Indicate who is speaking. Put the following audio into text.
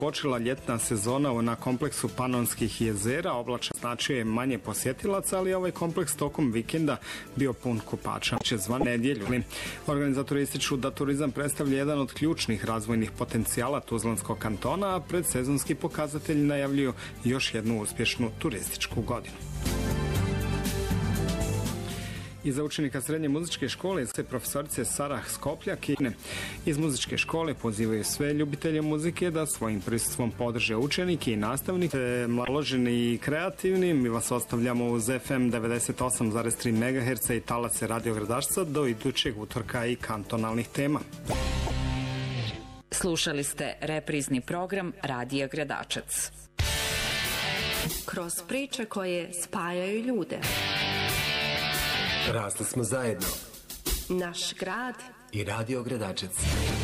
Speaker 1: Počela ljetna sezona na kompleksu Panonskih jezera, oblačan značio je manje posjetilaca, ali ovaj kompleks tokom vikenda bio pun kupača. Će zvan nedjelju. Organizatori ističu da turizam predstavlja jedan od ključnih razvojnih potencijala Tuzlanskog kantona, a predsezonski pokazatelji najavljuju još jednu uspješnu turističku godinu. Iza učenika srednje muzičke škole se profesorice Sarah Skopljak iz muzičke škole pozivaju sve ljubitelje muzike da svojim prisustvom podrže učenike i nastavnike maloženi i kreativni. Mi vas ostavljamo uz FM 98,3 MHz i talase Radio Gradačca do idućeg utorka i kantonalnih tema.
Speaker 2: Slušali ste reprizni program Radija Gradačac.
Speaker 3: Kroz priče koje spajaju ljude.
Speaker 4: Rasli smo zajedno.
Speaker 3: Naš grad
Speaker 4: i Radio Gradačac.